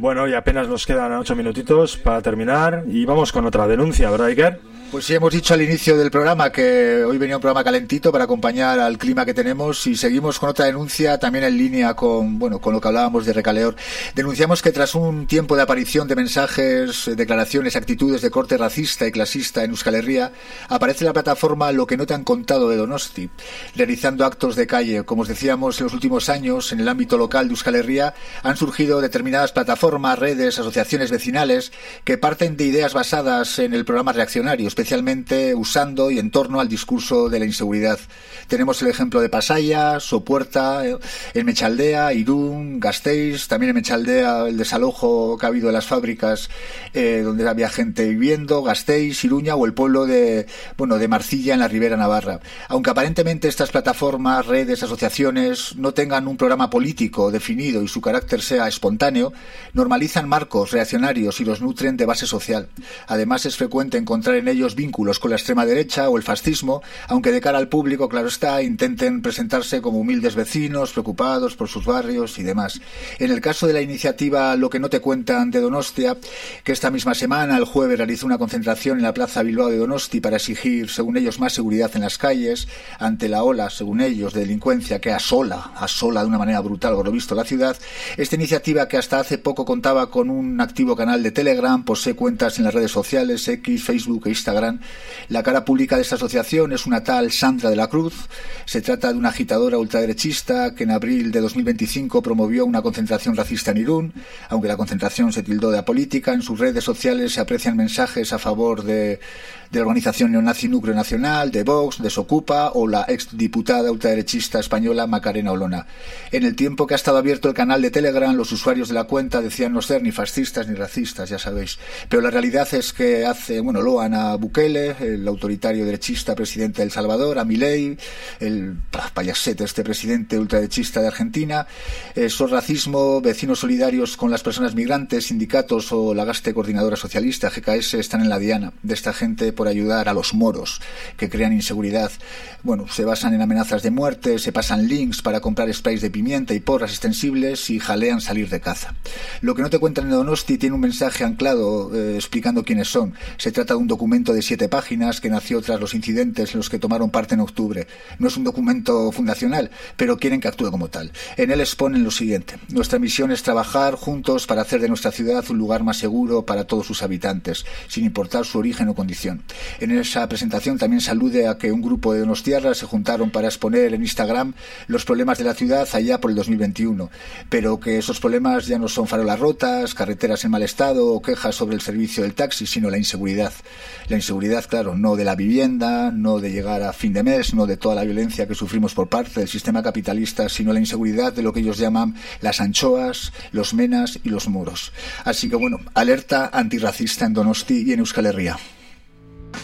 Bueno, y apenas nos quedan 8 minutitos para terminar y vamos con otra denuncia, ¿verdad, Iker? Pues sí, hemos dicho al inicio del programa que hoy venía un programa calentito para acompañar al clima que tenemos y seguimos con otra denuncia también en línea con lo que hablábamos de Recaleor. Denunciamos que tras un tiempo de aparición de mensajes, declaraciones, actitudes de corte racista y clasista en Euskal Herria, aparece la plataforma Lo que no te han contado de Donosti, realizando actos de calle. Como os decíamos, en los últimos años, en el ámbito local de Euskal Herria, han surgido determinadas plataformas, redes, asociaciones vecinales que parten de ideas basadas en el programa reaccionario, especialmente usando y en torno al discurso de la inseguridad. Tenemos el ejemplo de Pasaya, Sopuerta, en Mechaldea, Irún, Gasteiz, también en Mechaldea el desalojo que ha habido de las fábricas donde había gente viviendo, Gasteiz, Iruña o el pueblo de Marcilla en la Ribera Navarra. Aunque aparentemente estas plataformas, redes, asociaciones no tengan un programa político definido y su carácter sea espontáneo, normalizan marcos reaccionarios y los nutren de base social. Además es frecuente encontrar en ellos vínculos con la extrema derecha o el fascismo, aunque de cara al público, claro está, intenten presentarse como humildes vecinos, preocupados por sus barrios y demás. En el caso de la iniciativa Lo que no te cuentan de Donostia, que esta misma semana, el jueves, realizó una concentración en la Plaza Bilbao de Donosti para exigir, según ellos, más seguridad en las calles, ante la ola, según ellos, de delincuencia que asola de una manera brutal, por lo visto, la ciudad. Esta iniciativa, que hasta hace poco contaba con un activo canal de Telegram, posee cuentas en las redes sociales, X, Facebook e Instagram. La cara pública de esta asociación es una tal Sandra de la Cruz. Se trata de una agitadora ultraderechista que en abril de 2025 promovió una concentración racista en Irún. Aunque la concentración se tildó de apolítica, en sus redes sociales se aprecian mensajes a favor de la organización neonazi Núcleo Nacional, de Vox, de Socupa o la exdiputada ultraderechista española Macarena Olona. En el tiempo que ha estado abierto el canal de Telegram, los usuarios de la cuenta decían no ser ni fascistas ni racistas, ya sabéis. Pero la realidad es que loan a Bukele, el autoritario derechista presidente de El Salvador, a Milei, el payasete presidente ultraderechista de Argentina, SOS Racismo, Vecinos Solidarios con las Personas Migrantes, sindicatos o la Gaste Coordinadora Socialista, GKS, están en la diana de esta gente por ayudar a los moros que crean inseguridad. Se basan en amenazas de muerte, se pasan links para comprar sprays de pimienta y porras extensibles y jalean salir de caza. Lo que no te cuentan de Donosti tiene un mensaje anclado explicando quiénes son. Se trata de un documento de 7 páginas que nació tras los incidentes en los que tomaron parte en octubre. No es un documento fundacional, pero quieren que actúe como tal. En él exponen lo siguiente: nuestra misión es trabajar juntos para hacer de nuestra ciudad un lugar más seguro para todos sus habitantes, sin importar su origen o condición. En esa presentación también se alude a que un grupo de donostiarras se juntaron para exponer en Instagram los problemas de la ciudad allá por el 2021, pero que esos problemas ya no son farolas rotas, carreteras en mal estado o quejas sobre el servicio del taxi, sino la inseguridad. La inseguridad, claro, no de la vivienda, no de llegar a fin de mes, no de toda la violencia que sufrimos por parte del sistema capitalista, sino la inseguridad de lo que ellos llaman las anchoas, los menas y los moros. Así que alerta antirracista en Donosti y en Euskal Herria.